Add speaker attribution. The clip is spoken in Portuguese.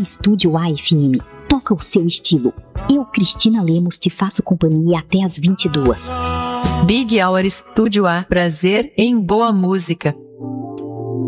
Speaker 1: Estúdio A FM. Toca o seu estilo. Eu, Cristina Lemos, te faço companhia até às 22.
Speaker 2: Big Hour Estúdio A. Prazer em boa música.